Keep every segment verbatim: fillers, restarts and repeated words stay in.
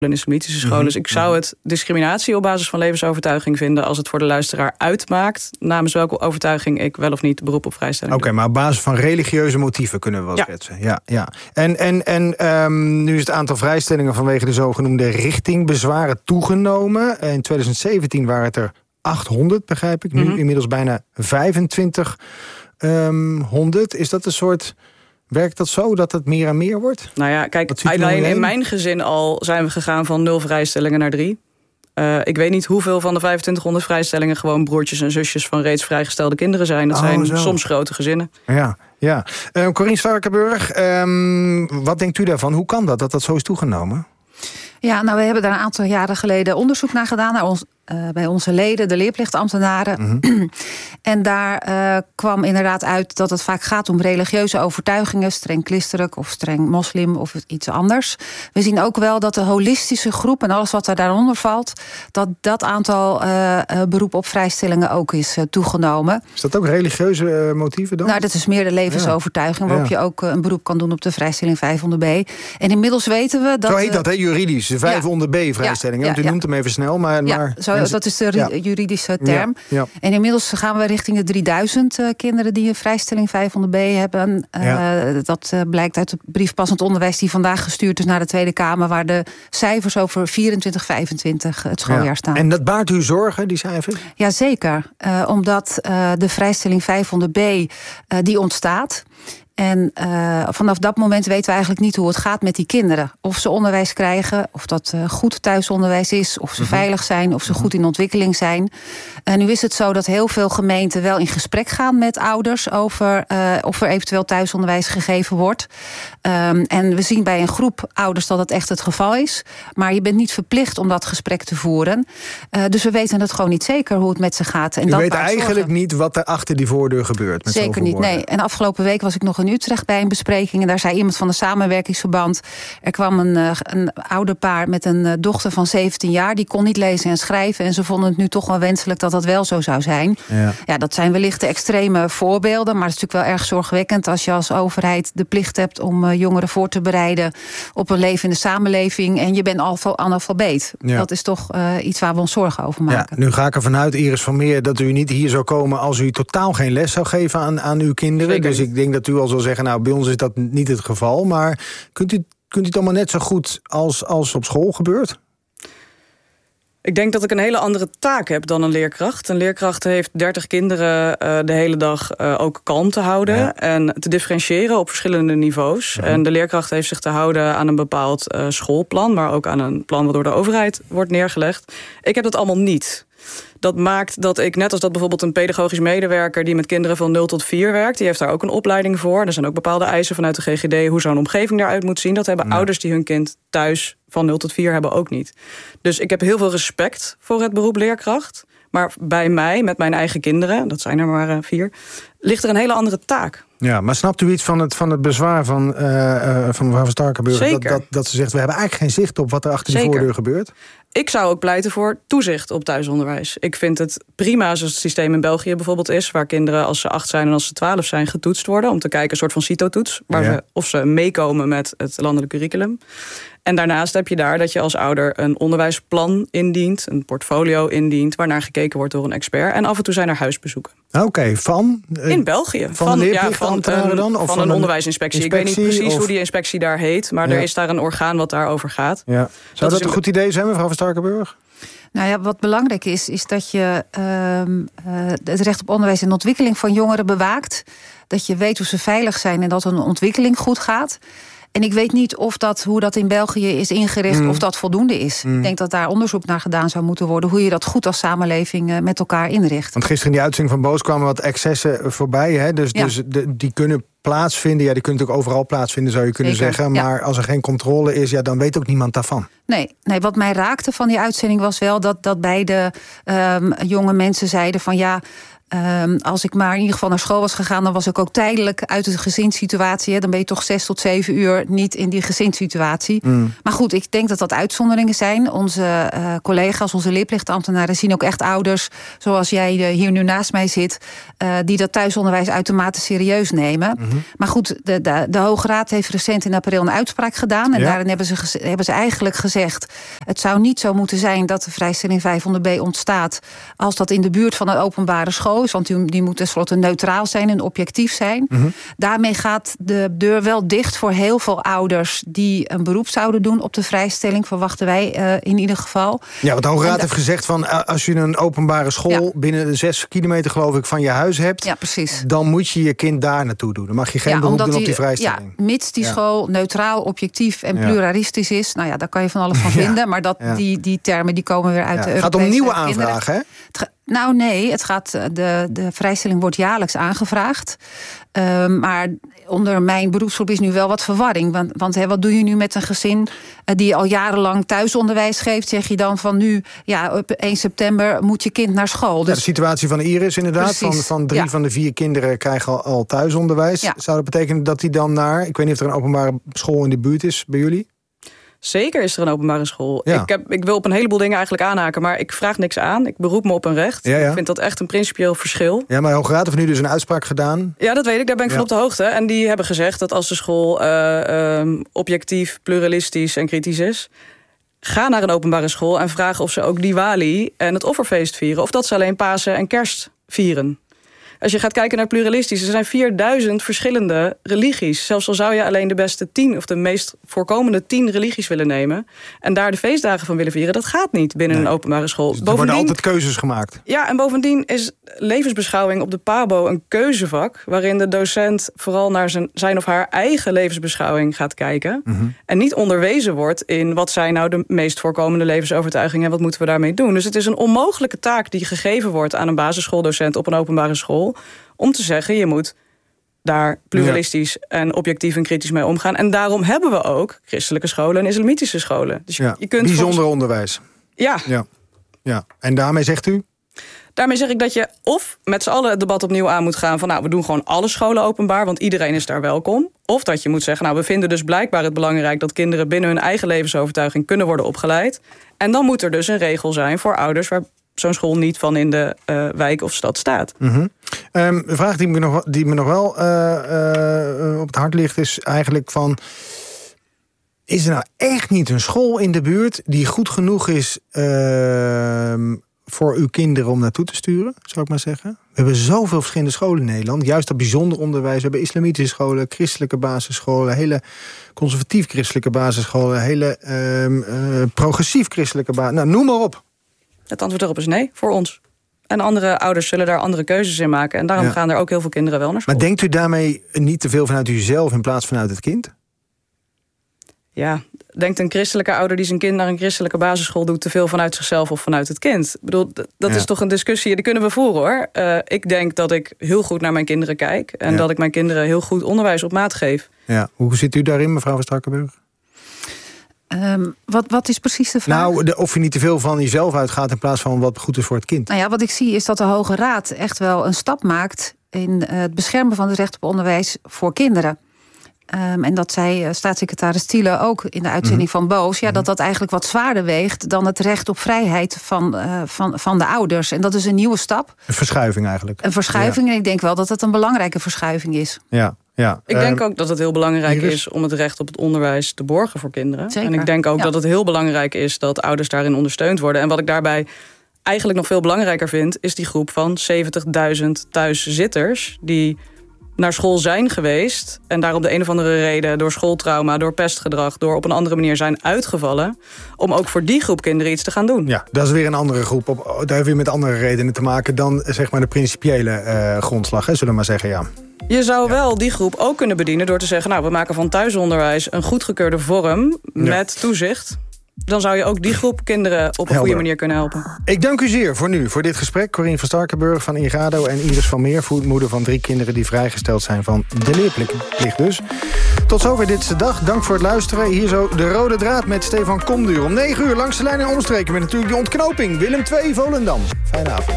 en islamitische scholen. Mm-hmm. Dus ik zou het discriminatie op basis van levensovertuiging vinden als het voor de luisteraar uitmaakt namens welke overtuiging ik wel of niet beroep op vrijstelling Oké, okay, maar op basis van religieuze motieven kunnen we wel ja. schetsen. Ja, ja. En, en, en um, nu is het aantal vrijstellingen vanwege de zogenoemde richtingbezwaren toegenomen. In twintig zeventien waren het er achthonderd, begrijp ik. Nu mm-hmm. inmiddels bijna vijfentwintig honderd. Is dat een soort... Werkt dat zo, dat het meer en meer wordt? Nou ja, kijk, alleen in mijn gezin al zijn we gegaan van nul vrijstellingen naar drie. Uh, ik weet niet hoeveel van de vijfentwintighonderd vrijstellingen gewoon broertjes en zusjes van reeds vrijgestelde kinderen zijn. Dat oh, zijn zo. soms grote gezinnen. Ja, ja. Uh, Corien Starkenburg, um, wat denkt u daarvan? Hoe kan dat, dat dat zo is toegenomen? Ja, nou, we hebben daar een aantal jaren geleden onderzoek naar gedaan. Naar ons, uh, bij onze leden, de leerplichtambtenaren. Mm-hmm. En daar uh, kwam inderdaad uit dat het vaak gaat om religieuze overtuigingen. Streng christelijk of streng moslim of iets anders. We zien ook wel dat de holistische groep en alles wat er daaronder valt, dat dat aantal uh, uh, beroep op vrijstellingen ook is uh, toegenomen. Is dat ook religieuze uh, motieven dan? Nou, dat is meer de levensovertuiging, ja. waarop ja. je ook uh, een beroep kan doen op de vrijstelling vijfhonderd B. En inmiddels weten we dat... Zo heet dat, hè, juridisch. De vijfhonderd B vrijstellingen. Ja, ja, ja, u noemt hem even snel, maar... Ja, maar zo, dat is de ja. juridische term. Ja, ja. En inmiddels gaan we richting de drieduizend uh, kinderen die een vrijstelling vijfhonderd B hebben. Uh, ja. Dat uh, blijkt uit de brief passend onderwijs die vandaag gestuurd is naar de Tweede Kamer, waar de cijfers over vierentwintig vijfentwintig het schooljaar ja. staan. En dat baart u zorgen, die cijfers? Jazeker, uh, omdat uh, de vrijstelling vijfhonderd B uh, die ontstaat. En uh, vanaf dat moment weten we eigenlijk niet hoe het gaat met die kinderen. Of ze onderwijs krijgen, of dat uh, goed thuisonderwijs is, of ze mm-hmm. veilig zijn, of ze goed in ontwikkeling zijn. En nu is het zo dat heel veel gemeenten wel in gesprek gaan met ouders over uh, of er eventueel thuisonderwijs gegeven wordt. Um, en we zien bij een groep ouders dat het echt het geval is. Maar je bent niet verplicht om dat gesprek te voeren. Uh, dus we weten het gewoon niet zeker hoe het met ze gaat. En je dat weet eigenlijk zorgen. niet wat er achter die voordeur gebeurt. Met Zeker niet, nee. En afgelopen week was ik nog in Utrecht bij een bespreking. En daar zei iemand van de samenwerkingsverband. Er kwam een, een ouderpaar met een dochter van zeventien jaar. Die kon niet lezen en schrijven. En ze vonden het nu toch wel wenselijk dat dat wel zo zou zijn. Ja, ja dat zijn wellicht de extreme voorbeelden. Maar het is natuurlijk wel erg zorgwekkend als je als overheid de plicht hebt om uh, jongeren voor te bereiden op een leven in de samenleving. En je bent al analfabeet. Ja. Dat is toch uh, iets waar we ons zorgen over maken. Ja, nu ga ik ervan uit, Iris van Meer, dat u niet hier zou komen als u totaal geen les zou geven aan, aan uw kinderen. Zeker. Dus ik denk dat u al zal zeggen, nou, bij ons is dat niet het geval. Maar kunt u, kunt u het allemaal net zo goed als, als op school gebeurt? Ik denk dat ik een hele andere taak heb dan een leerkracht. Een leerkracht heeft dertig kinderen uh, de hele dag uh, ook kalm te houden. Ja. En te differentiëren op verschillende niveaus. Ja. En de leerkracht heeft zich te houden aan een bepaald uh, schoolplan, maar ook aan een plan wat door de overheid wordt neergelegd. Ik heb dat allemaal niet. Dat maakt dat ik, net als dat bijvoorbeeld een pedagogisch medewerker die met kinderen van nul tot vier werkt, die heeft daar ook een opleiding voor. Er zijn ook bepaalde eisen vanuit de G G D hoe zo'n omgeving daaruit moet zien. Dat hebben ja. ouders die hun kind thuis van nul tot vier hebben ook niet. Dus ik heb heel veel respect voor het beroep leerkracht. Maar bij mij, met mijn eigen kinderen, dat zijn er maar uh, vier, ligt er een hele andere taak. Ja, maar snapt u iets van het, van het bezwaar van, uh, uh, van mevrouw Starkenburg? Dat, dat, dat ze zegt, we hebben eigenlijk geen zicht op wat er achter Zeker. die voordeur gebeurt? Ik zou ook pleiten voor toezicht op thuisonderwijs. Ik vind het prima zoals het systeem in België bijvoorbeeld is, waar kinderen als ze acht zijn en als ze twaalf zijn getoetst worden, om te kijken, een soort van CITO-toets, waar ja. ze, of ze meekomen met het landelijk curriculum. En daarnaast heb je daar dat je als ouder een onderwijsplan indient, een portfolio indient, waarnaar gekeken wordt door een expert. En af en toe zijn er huisbezoeken. Oké, okay, van? Uh, in België. Van, van de leerplichtambtenaren dan? Of van, van een onderwijsinspectie. Ik weet niet precies of... hoe die inspectie daar heet, maar ja. er is daar een orgaan wat daarover gaat. Ja. Zou dat, dat een in... goed idee zijn, mevrouw van Starkenburg? Nou ja, wat belangrijk is, is dat je uh, uh, het recht op onderwijs en ontwikkeling van jongeren bewaakt. Dat je weet hoe ze veilig zijn en dat hun ontwikkeling goed gaat. En ik weet niet of dat, hoe dat in België is ingericht, mm. of dat voldoende is. Mm. Ik denk dat daar onderzoek naar gedaan zou moeten worden, hoe je dat goed als samenleving uh, met elkaar inricht. Want gisteren in die uitzending van Boos kwamen wat excessen voorbij. Hè? Dus, ja. dus de, die kunnen plaatsvinden. Ja, die kunnen natuurlijk overal plaatsvinden, zou je kunnen Zeker, zeggen. Maar ja. als er geen controle is, ja, dan weet ook niemand daarvan. Nee, nee, wat mij raakte van die uitzending was wel dat, dat beide um, jonge mensen zeiden van ja, Um, als ik maar in ieder geval naar school was gegaan, dan was ik ook tijdelijk uit de gezinssituatie. Hè. Dan ben je toch zes tot zeven uur niet in die gezinssituatie. Mm. Maar goed, ik denk dat dat uitzonderingen zijn. Onze uh, collega's, onze leerplichtambtenaren zien ook echt ouders, zoals jij uh, hier nu naast mij zit, uh, die dat thuisonderwijs uitermate serieus nemen. Mm-hmm. Maar goed, de, de, de Hoge Raad heeft recent in april een uitspraak gedaan. En ja. daarin hebben ze, gez- hebben ze eigenlijk gezegd, het zou niet zo moeten zijn dat de vrijstelling vijfhonderd b ontstaat als dat in de buurt van een openbare school. Want die, die moet tenslotte neutraal zijn en objectief zijn. Mm-hmm. Daarmee gaat de deur wel dicht voor heel veel ouders die een beroep zouden doen op de vrijstelling, verwachten wij uh, in ieder geval. Ja, want de Hoge Raad da- heeft gezegd van als je een openbare school ja. binnen de zes kilometer geloof ik van je huis hebt, ja, precies. dan moet je je kind daar naartoe doen. Dan mag je geen ja, beroep doen die, op die vrijstelling. Ja, mits die ja. school neutraal, objectief en pluralistisch is. Nou ja, daar kan je van alles van vinden. Ja. Maar dat, ja. die, die termen die komen weer uit ja. de Europese. Het gaat om nieuwe aanvragen, hè? Nou nee, het gaat, de, de vrijstelling wordt jaarlijks aangevraagd. Uh, maar onder mijn beroepsgroep is nu wel wat verwarring. Want, want hè, wat doe je nu met een gezin uh, die al jarenlang thuisonderwijs geeft? Zeg je dan van nu, ja, op één september moet je kind naar school. Dus... Ja, de situatie van Iris inderdaad. Van, van drie ja. van de vier kinderen krijgen al, al thuisonderwijs. Ja. Zou dat betekenen dat die dan naar, ik weet niet of er een openbare school in de buurt is bij jullie? Zeker is er een openbare school. Ja. Ik, heb, ik wil op een heleboel dingen eigenlijk aanhaken, maar ik vraag niks aan. Ik beroep me op een recht. Ja, ja. Ik vind dat echt een principieel verschil. Ja, maar de Hoge Raad heeft nu dus een uitspraak gedaan. Ja, dat weet ik. Daar ben ik ja. van op de hoogte. En die hebben gezegd dat als de school uh, um, objectief, pluralistisch en kritisch is, ga naar een openbare school en vraag of ze ook Diwali en het offerfeest vieren. Of dat ze alleen Pasen en Kerst vieren. Als je gaat kijken naar pluralistisch, er zijn vierduizend verschillende religies. Zelfs al zou je alleen de beste tien of de meest voorkomende tien religies willen nemen en daar de feestdagen van willen vieren, dat gaat niet binnen nee. een openbare school. Dus er worden altijd keuzes gemaakt. Ja, en bovendien is levensbeschouwing op de P A B O een keuzevak waarin de docent vooral naar zijn, zijn of haar eigen levensbeschouwing gaat kijken. Mm-hmm. En niet onderwezen wordt in wat zijn nou de meest voorkomende levensovertuigingen en wat moeten we daarmee doen. Dus het is een onmogelijke taak die gegeven wordt aan een basisschooldocent op een openbare school, om te zeggen, je moet daar pluralistisch ja. en objectief en kritisch mee omgaan. En daarom hebben we ook christelijke scholen en islamitische scholen. Dus je, ja. je kunt bijzonder volgens... onderwijs. Ja. ja. Ja. En daarmee zegt u? Daarmee zeg ik dat je of met z'n allen het debat opnieuw aan moet gaan van nou, we doen gewoon alle scholen openbaar, want iedereen is daar welkom. Of dat je moet zeggen, nou, we vinden dus blijkbaar het belangrijk dat kinderen binnen hun eigen levensovertuiging kunnen worden opgeleid. En dan moet er dus een regel zijn voor ouders waar zo'n school niet van in de uh, wijk of stad staat. Mm-hmm. Um, een vraag die me nog, die me nog wel uh, uh, op het hart ligt is eigenlijk van, is er nou echt niet een school in de buurt die goed genoeg is uh, voor uw kinderen om naartoe te sturen, zou ik maar zeggen? We hebben zoveel verschillende scholen in Nederland. Juist dat bijzonder onderwijs. We hebben islamitische scholen, christelijke basisscholen, hele conservatief christelijke basisscholen, hele uh, uh, progressief christelijke basisscholen. Nou, noem maar op. Het antwoord erop is nee, voor ons. En andere ouders zullen daar andere keuzes in maken. En daarom ja. gaan er ook heel veel kinderen wel naar school. Maar denkt u daarmee niet te veel vanuit uzelf in plaats vanuit het kind? Ja, denkt een christelijke ouder die zijn kind naar een christelijke basisschool doet te veel vanuit zichzelf of vanuit het kind? Ik bedoel, dat ja. is toch een discussie, die kunnen we voeren hoor. Uh, ik denk dat ik heel goed naar mijn kinderen kijk. En ja. dat ik mijn kinderen heel goed onderwijs op maat geef. Ja. Hoe zit u daarin, mevrouw van Starkenburg? Um, wat, wat is precies de vraag? Nou, de, of je niet te veel van jezelf uitgaat in plaats van wat goed is voor het kind. Nou ja, wat ik zie is dat de Hoge Raad echt wel een stap maakt in het beschermen van het recht op onderwijs voor kinderen. Um, en dat zei uh, staatssecretaris Thiele ook in de uitzending mm-hmm. van Boos, ja, dat dat eigenlijk wat zwaarder weegt dan het recht op vrijheid van, uh, van, van de ouders. En dat is een nieuwe stap. Een verschuiving eigenlijk. Een verschuiving, ja. En ik denk wel dat het een belangrijke verschuiving is. Ja. Ja, ik denk ook dat het heel belangrijk is om het recht op het onderwijs te borgen voor kinderen. Zeker. En ik denk ook ja. dat het heel belangrijk is dat ouders daarin ondersteund worden. En wat ik daarbij eigenlijk nog veel belangrijker vind, is die groep van zeventigduizend thuiszitters die naar school zijn geweest en daar op de een of andere reden door schooltrauma, door pestgedrag, door op een andere manier zijn uitgevallen, om ook voor die groep kinderen iets te gaan doen. Ja, dat is weer een andere groep. Op, daar heeft weer met andere redenen te maken dan zeg maar de principiële uh, grondslag, hè, zullen we maar zeggen, ja. Je zou ja. wel die groep ook kunnen bedienen door te zeggen, nou, we maken van thuisonderwijs een goedgekeurde vorm met ja. toezicht. Dan zou je ook die groep kinderen op een Helder. goede manier kunnen helpen. Ik dank u zeer voor nu, voor dit gesprek. Corine van Starkenburg van Irado en Iris van Meer, moeder van drie kinderen die vrijgesteld zijn van de leerplicht dus. Tot zover dit is de dag. Dank voor het luisteren. Hier zo de rode draad met Stefan Komduur. Om negen uur langs de lijn en omstreken met natuurlijk die ontknoping. Willem twee, Volendam. Fijne avond.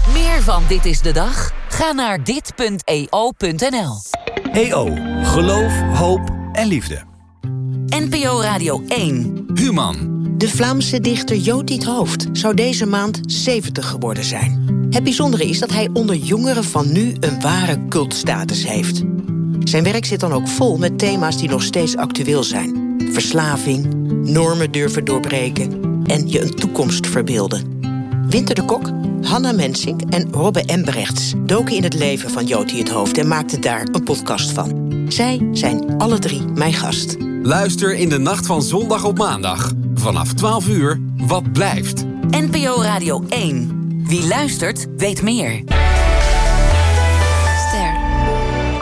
Meer van Dit is de Dag? Ga naar dit punt e o punt n l. E O. Geloof, hoop en liefde. N P O Radio één. Human. De Vlaamse dichter Jotie 't Hooft zou deze maand zeventig geworden zijn. Het bijzondere is dat hij onder jongeren van nu een ware cultstatus heeft. Zijn werk zit dan ook vol met thema's die nog steeds actueel zijn. Verslaving, normen durven doorbreken en je een toekomst verbeelden. Winter de Kok, Hanna Mensink en Robbe Embrechts doken in het leven van Jotie 't Hooft en maakten daar een podcast van. Zij zijn alle drie mijn gast. Luister in de nacht van zondag op maandag. Vanaf twaalf uur, Wat blijft? N P O Radio één. Wie luistert, weet meer.